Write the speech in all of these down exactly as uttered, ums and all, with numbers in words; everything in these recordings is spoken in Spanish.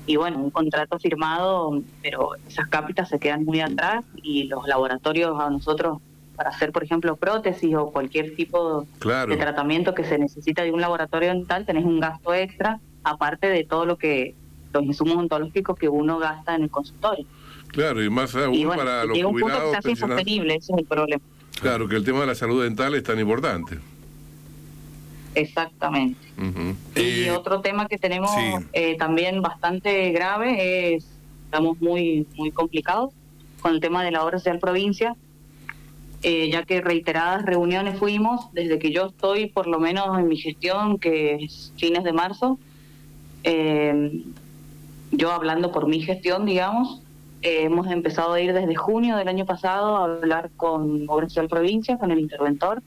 y bueno, un contrato firmado, pero esas cápitas se quedan muy atrás y los laboratorios a nosotros para hacer, por ejemplo, prótesis o cualquier tipo claro. de tratamiento que se necesita de un laboratorio dental, tenés un gasto extra, aparte de todo lo que los insumos odontológicos que uno gasta en el consultorio. Claro, y más aún y bueno, para los llega un punto que jubilados, se hace pensionados. insostenible, ese es el problema. Claro, que el tema de la salud dental es tan importante. Exactamente. Uh-huh. Y Eh, otro tema que tenemos sí. eh, también bastante grave es, estamos muy muy complicados con el tema de la obra social provincia, eh, ya que reiteradas reuniones fuimos, desde que yo estoy por lo menos en mi gestión, que es fines de marzo, eh, yo hablando por mi gestión, digamos, eh, hemos empezado a ir desde junio del año pasado a hablar con Obra Social Provincia, con el interventor,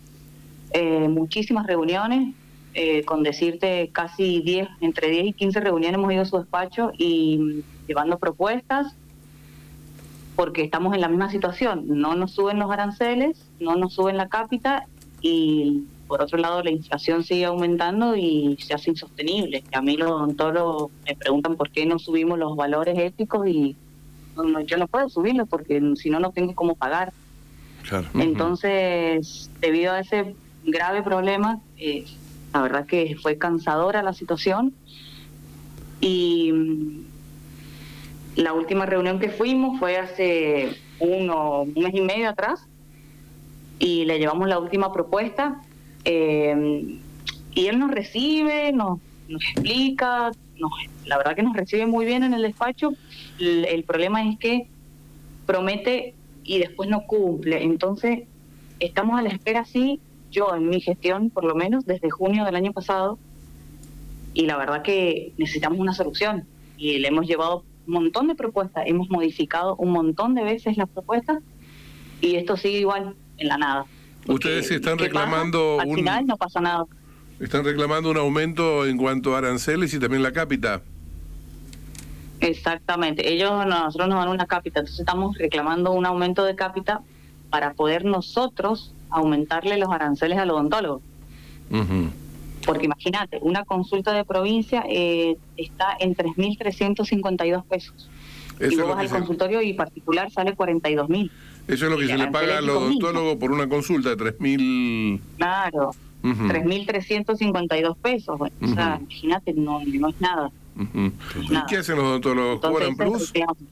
eh, muchísimas reuniones, eh, con decirte casi diez, entre diez y quince reuniones hemos ido a su despacho y llevando propuestas, porque estamos en la misma situación, no nos suben los aranceles, no nos suben la cápita y por otro lado la inflación sigue aumentando y se hace insostenible. A mí los odontólogos me preguntan por qué no subimos los valores éticos y no, no, yo no puedo subirlos porque si no, no tengo cómo pagar. Claro. Entonces, debido a ese grave problema, eh, la verdad que fue cansadora la situación y mm, la última reunión que fuimos fue hace uno, un mes y medio atrás y le llevamos la última propuesta eh, y él nos recibe, nos, nos explica, nos, la verdad que nos recibe muy bien en el despacho. El, el problema es que promete y después no cumple, entonces estamos a la espera, sí, yo en mi gestión por lo menos desde junio del año pasado, y la verdad que necesitamos una solución y le hemos llevado un montón de propuestas, hemos modificado un montón de veces las propuestas y esto sigue igual en la nada. Ustedes están reclamando pasa? Al un final no pasa nada. Están reclamando un aumento en cuanto a aranceles y también la cápita. Exactamente, ellos nosotros nos dan una cápita, entonces estamos reclamando un aumento de cápita para poder nosotros aumentarle los aranceles al odontólogo. Uh-huh. Porque imagínate, una consulta de provincia eh, está en tres mil trescientos cincuenta y dos pesos. Eso y vos es vas al se... consultorio y particular sale cuarenta y dos mil. Eso es lo que y se le paga al odontólogo por una consulta de tres mil. Claro, uh-huh. tres mil trescientos cincuenta y dos pesos. Bueno, uh-huh. O sea, imagínate, no, no es nada. Uh-huh. ¿Y nada. ¿Qué hacen los odontólogos? Entonces, ¿Cobran plus?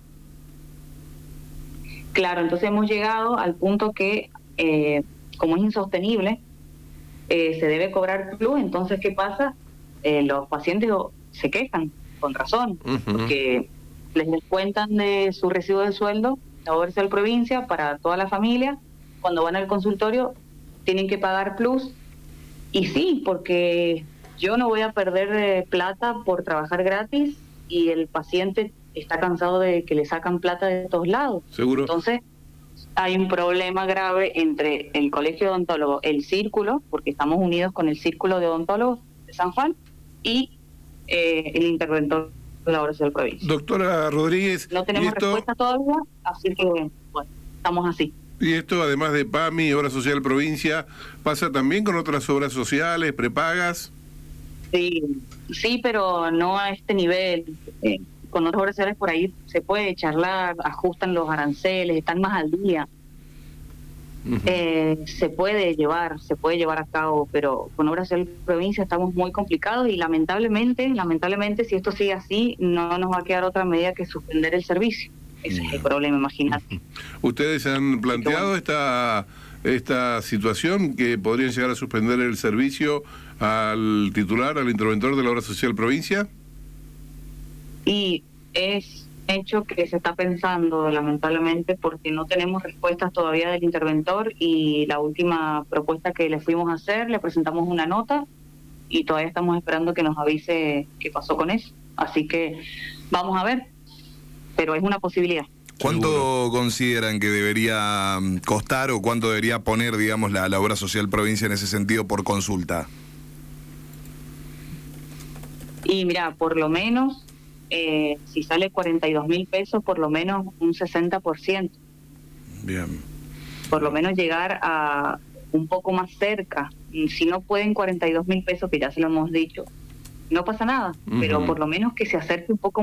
Claro, entonces hemos llegado al punto que, eh, como es insostenible, eh, se debe cobrar plus. Entonces, ¿qué pasa? Eh, los pacientes se quejan, con razón, uh-huh. porque les descuentan de su recibo de sueldo la Obra Social Provincia para toda la familia. Cuando van al consultorio tienen que pagar plus. Y sí, porque yo no voy a perder eh, plata por trabajar gratis y el paciente está cansado de que le sacan plata de todos lados. Seguro. Entonces, hay un problema grave entre el Colegio de Odontólogos, el Círculo, porque estamos unidos con el Círculo de Odontólogos de San Juan, y eh, el interventor de la Obra Social Provincia. Doctora Rodríguez, no tenemos esto... respuesta todavía, así que, bueno, estamos así. Y esto, además de P A M I, Obra Social Provincia, ¿pasa también con otras obras sociales, prepagas? Sí, sí, pero no a este nivel. Eh, con otras obras sociales por ahí se puede charlar, ajustan los aranceles, están más al día. Uh-huh. Eh, se puede llevar, se puede llevar a cabo, pero con Obra Social Provincia estamos muy complicados y lamentablemente, lamentablemente, si esto sigue así, no nos va a quedar otra medida que suspender el servicio. Ese uh-huh. es el problema, imagínate. ¿Ustedes han planteado bueno. esta esta situación que podrían llegar a suspender el servicio al titular, al interventor de la Obra Social Provincia? Y es hecho que se está pensando, lamentablemente, porque no tenemos respuestas todavía del interventor y la última propuesta que le fuimos a hacer, le presentamos una nota y todavía estamos esperando que nos avise qué pasó con eso. Así que vamos a ver, pero es una posibilidad. ¿Cuánto Seguro. consideran que debería costar o cuánto debería poner, digamos, la, la Obra Social Provincia en ese sentido por consulta? Y mira, por lo menos... Eh, si sale cuarenta y dos mil pesos, por lo menos un sesenta por ciento. Bien. Por lo menos llegar a un poco más cerca. Si no pueden cuarenta y dos mil pesos, que ya se lo hemos dicho, no pasa nada, uh-huh. pero por lo menos que se acerque un poco